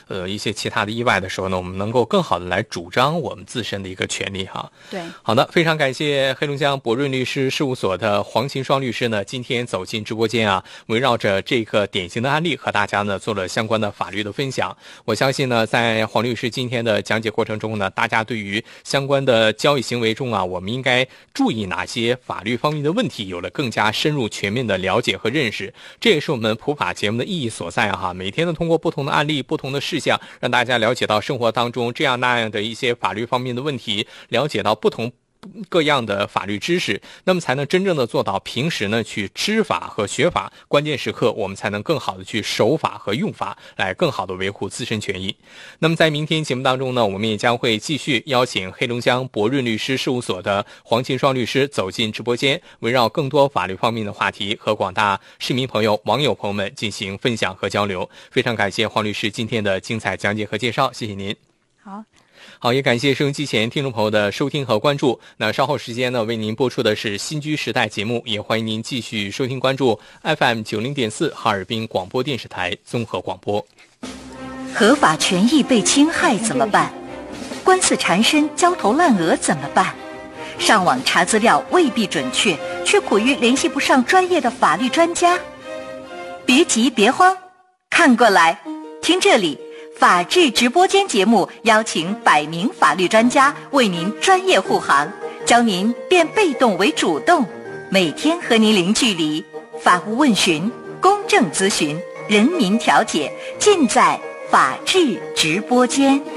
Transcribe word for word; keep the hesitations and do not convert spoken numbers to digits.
呃一些其他的意外的时候呢，我们能够更好的来主张我们自身的一个权利哈。 对， 好的，非常感谢黑龙江博润律师事务所的黄秦双律师呢，今天走进直播间啊，围绕着这个典型的案例和大家呢做了相关的法律的分享。我相信呢，在黄律师今天的讲解过程中呢，大家对于相关的交易行为中啊，我们应该注意哪些法律方面的问题，有了更加深入全面的了解和认识。这也是我们普法节目的意义所在啊！每天呢，通过不同的案例、不同的事项，让大家了解到生活当中这样那样的一些法律方面的问题，了解到不同各样的法律知识，那么才能真正的做到平时呢去知法和学法，关键时刻我们才能更好的去守法和用法，来更好的维护自身权益。那么在明天节目当中呢，我们也将会继续邀请黑龙江博润律师事务所的黄秦双律师走进直播间，围绕更多法律方面的话题和广大市民朋友、网友朋友们进行分享和交流。非常感谢黄律师今天的精彩讲解和介绍，谢谢您。 好。 好，也感谢收音机前听众朋友的收听和关注。那稍后时间呢，为您播出的是新居时代节目，也欢迎您继续收听关注 F M 九零点四哈尔滨广播电视台综合广播。 合法权益被侵害怎么办？官司缠身、焦头烂额怎么办？上网查资料未必准确，却苦于联系不上专业的法律专家。别急别慌，看过来，听这里。法治直播间节目邀请百名法律专家为您专业护航，教您变被动为主动，每天和您零距离，法务问询、公正咨询、人民调解，尽在法治直播间。